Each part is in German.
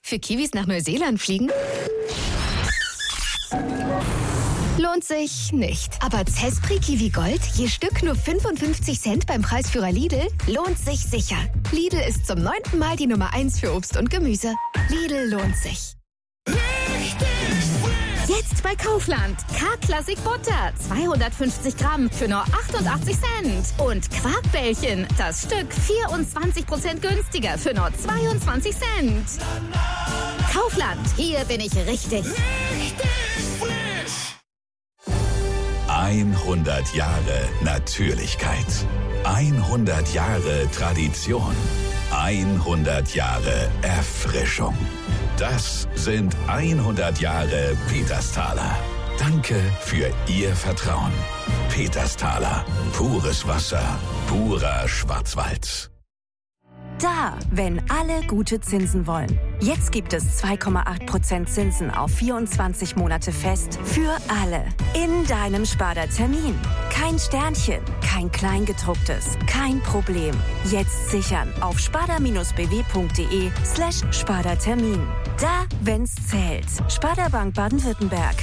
Für Kiwis nach Neuseeland fliegen? Lohnt sich nicht. Aber Zespri Kiwi Gold, je Stück nur 55 Cent beim Preisführer Lidl, lohnt sich sicher. Lidl ist zum 9. Mal die Nummer 1 für Obst und Gemüse. Lidl lohnt sich. Jetzt bei Kaufland. K-Klassik Butter, 250 Gramm für nur 88 Cent. Und Quarkbällchen, das Stück 24% günstiger für nur 22 Cent. Kaufland, hier bin ich richtig. 100 Jahre Natürlichkeit. 100 Jahre Tradition. 100 Jahre Erfrischung. Das sind 100 Jahre Petersthaler. Danke für Ihr Vertrauen. Petersthaler. Pures Wasser. Purer Schwarzwald. Da, wenn alle gute Zinsen wollen. Jetzt gibt es 2,8% Zinsen auf 24 Monate fest für alle. In deinem Sparda-Termin. Kein Sternchen, kein Kleingedrucktes, kein Problem. Jetzt sichern auf sparda-bw.de/Sparda-Termin. Da, wenn's zählt. Sparda Bank Baden-Württemberg.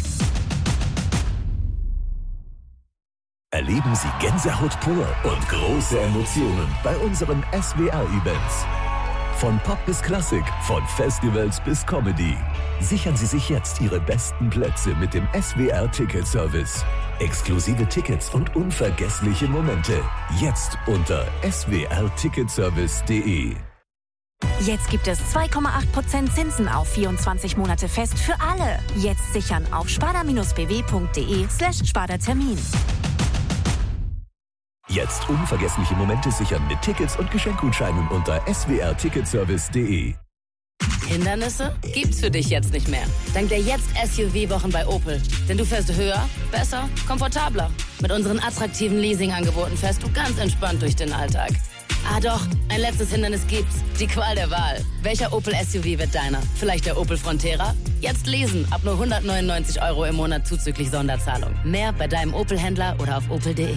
Erleben Sie Gänsehaut pur und große Emotionen bei unseren SWR-Events. Von Pop bis Klassik, von Festivals bis Comedy. Sichern Sie sich jetzt Ihre besten Plätze mit dem SWR-Ticket-Service. Exklusive Tickets und unvergessliche Momente. Jetzt unter swrticketservice.de. Jetzt gibt es 2,8% Zinsen auf 24 Monate fest für alle. Jetzt sichern auf sparda-bw.de/Sparda-Termin. Jetzt unvergessliche Momente sichern mit Tickets und Geschenkgutscheinen unter swrticketservice.de. Hindernisse gibt's für dich jetzt nicht mehr. Dank der Jetzt-SUV-Wochen bei Opel. Denn du fährst höher, besser, komfortabler. Mit unseren attraktiven Leasingangeboten fährst du ganz entspannt durch den Alltag. Ah doch, ein letztes Hindernis gibt's. Die Qual der Wahl. Welcher Opel-SUV wird deiner? Vielleicht der Opel Frontera? Jetzt leasen. Ab nur 199 € im Monat zuzüglich Sonderzahlung. Mehr bei deinem Opel-Händler oder auf opel.de.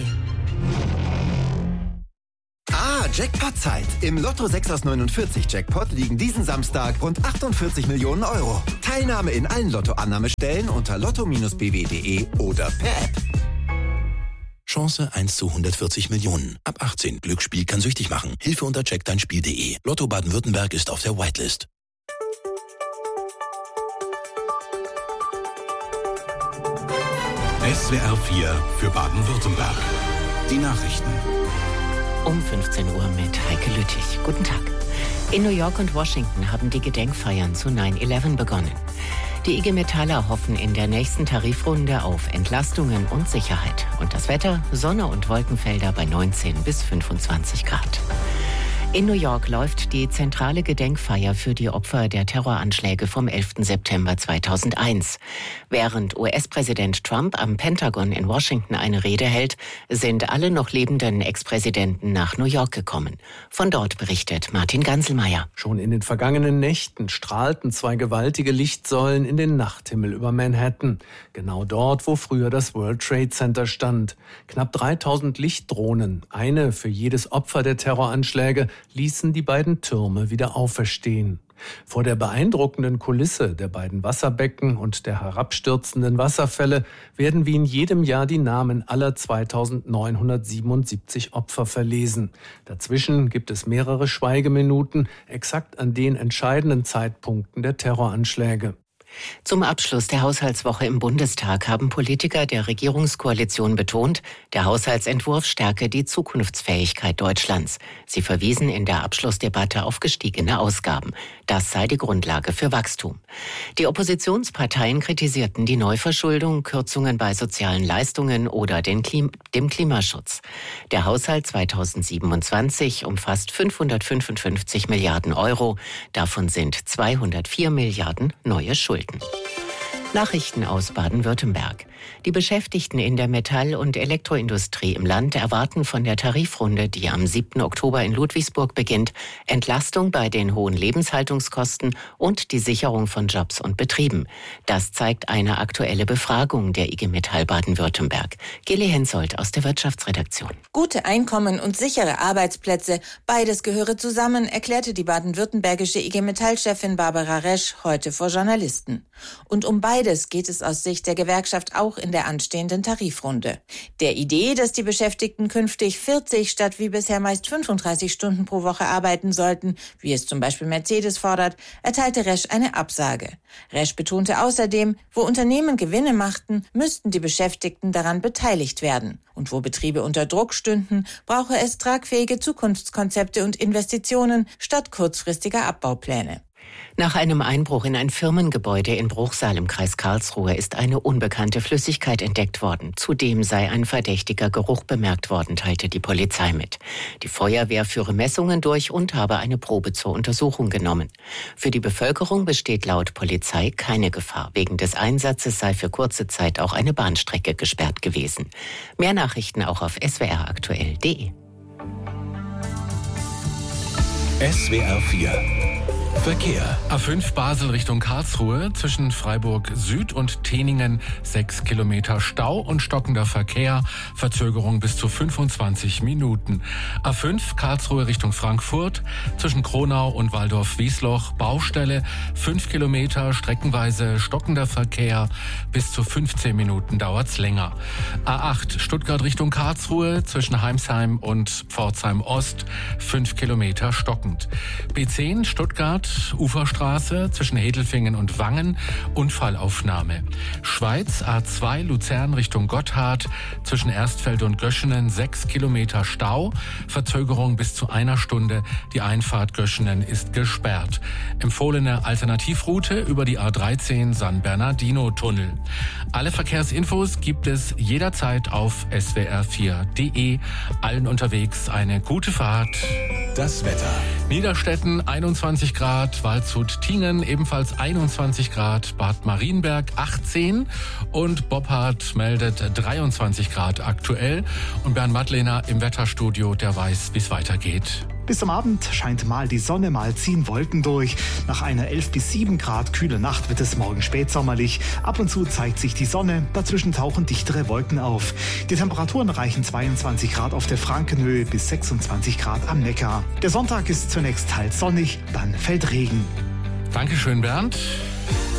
Jackpot-Zeit. Im Lotto 6 aus 49 Jackpot liegen diesen Samstag rund 48 Millionen €. Teilnahme in allen Lotto-Annahmestellen unter lotto-bw.de oder per App. Chance 1 zu 140 Millionen. Ab 18. Glücksspiel kann süchtig machen. Hilfe unter checkdeinspiel.de. Lotto Baden-Württemberg ist auf der Whitelist. SWR 4 für Baden-Württemberg. Die Nachrichten. Um 15 Uhr mit Heike Lüttich. Guten Tag. In New York und Washington haben die Gedenkfeiern zu 9/11 begonnen. Die IG Metaller hoffen in der nächsten Tarifrunde auf Entlastungen und Sicherheit. Und das Wetter, Sonne und Wolkenfelder bei 19 bis 25 Grad. In New York läuft die zentrale Gedenkfeier für die Opfer der Terroranschläge vom 11. September 2001. Während US-Präsident Trump am Pentagon in Washington eine Rede hält, sind alle noch lebenden Ex-Präsidenten nach New York gekommen. Von dort berichtet Martin Ganselmeier. Schon in den vergangenen Nächten strahlten 2 gewaltige Lichtsäulen in den Nachthimmel über Manhattan. Genau dort, wo früher das World Trade Center stand. Knapp 3000 Lichtdrohnen, eine für jedes Opfer der Terroranschläge, ließen die beiden Türme wieder auferstehen. Vor der beeindruckenden Kulisse der beiden Wasserbecken und der herabstürzenden Wasserfälle werden wie in jedem Jahr die Namen aller 2977 Opfer verlesen. Dazwischen gibt es mehrere Schweigeminuten, exakt an den entscheidenden Zeitpunkten der Terroranschläge. Zum Abschluss der Haushaltswoche im Bundestag haben Politiker der Regierungskoalition betont, der Haushaltsentwurf stärke die Zukunftsfähigkeit Deutschlands. Sie verwiesen in der Abschlussdebatte auf gestiegene Ausgaben. Das sei die Grundlage für Wachstum. Die Oppositionsparteien kritisierten die Neuverschuldung, Kürzungen bei sozialen Leistungen oder dem Klimaschutz. Der Haushalt 2027 umfasst 555 Milliarden €. Davon sind 204 Milliarden neue Schulden. Nachrichten aus Baden-Württemberg. Die Beschäftigten in der Metall- und Elektroindustrie im Land erwarten von der Tarifrunde, die am 7. Oktober in Ludwigsburg beginnt, Entlastung bei den hohen Lebenshaltungskosten und die Sicherung von Jobs und Betrieben. Das zeigt eine aktuelle Befragung der IG Metall Baden-Württemberg. Geli Hensoldt aus der Wirtschaftsredaktion. Gute Einkommen und sichere Arbeitsplätze, beides gehöre zusammen, erklärte die baden-württembergische IG Metall-Chefin Barbara Resch heute vor Journalisten. Und um beides geht es aus Sicht der Gewerkschaft auch in der anstehenden Tarifrunde. Der Idee, dass die Beschäftigten künftig 40 statt wie bisher meist 35 Stunden pro Woche arbeiten sollten, wie es zum Beispiel Mercedes fordert, erteilte Resch eine Absage. Resch betonte außerdem, wo Unternehmen Gewinne machten, müssten die Beschäftigten daran beteiligt werden. Und wo Betriebe unter Druck stünden, brauche es tragfähige Zukunftskonzepte und Investitionen statt kurzfristiger Abbaupläne. Nach einem Einbruch in ein Firmengebäude in Bruchsal im Kreis Karlsruhe ist eine unbekannte Flüssigkeit entdeckt worden. Zudem sei ein verdächtiger Geruch bemerkt worden, teilte die Polizei mit. Die Feuerwehr führe Messungen durch und habe eine Probe zur Untersuchung genommen. Für die Bevölkerung besteht laut Polizei keine Gefahr. Wegen des Einsatzes sei für kurze Zeit auch eine Bahnstrecke gesperrt gewesen. Mehr Nachrichten auch auf swraktuell.de. SWR 4 Verkehr. A5 Basel Richtung Karlsruhe, zwischen Freiburg Süd und Teningen 6 Kilometer Stau und stockender Verkehr, Verzögerung bis zu 25 Minuten. A5 Karlsruhe Richtung Frankfurt, zwischen Kronau und Waldorf-Wiesloch, Baustelle, 5 Kilometer, streckenweise stockender Verkehr, bis zu 15 Minuten dauert's länger. A8 Stuttgart Richtung Karlsruhe, zwischen Heimsheim und Pforzheim Ost, 5 Kilometer stockend. B10 Stuttgart Uferstraße zwischen Hedelfingen und Wangen, Unfallaufnahme. Schweiz A2 Luzern Richtung Gotthard, zwischen Erstfeld und Göschenen 6 Kilometer Stau, Verzögerung bis zu 1 Stunde. Die Einfahrt Göschenen ist gesperrt. Empfohlene Alternativroute über die A13 San Bernardino-Tunnel. Alle Verkehrsinfos gibt es jederzeit auf swr4.de. Allen unterwegs eine gute Fahrt. Das Wetter. Niederstetten 21 Grad, Waldshut-Tiengen ebenfalls 21 Grad, Bad Marienberg 18 und Boppard meldet 23 Grad aktuell. Und Bernd Madlener im Wetterstudio, der weiß, wie es weitergeht. Bis zum Abend scheint mal die Sonne, mal ziehen Wolken durch. Nach einer 11 bis 7 Grad kühle Nacht wird es morgen spätsommerlich. Ab und zu zeigt sich die Sonne, dazwischen tauchen dichtere Wolken auf. Die Temperaturen reichen 22 Grad auf der Frankenhöhe bis 26 Grad am Neckar. Der Sonntag ist zunächst teils sonnig, dann fällt Regen. Dankeschön, Bernd.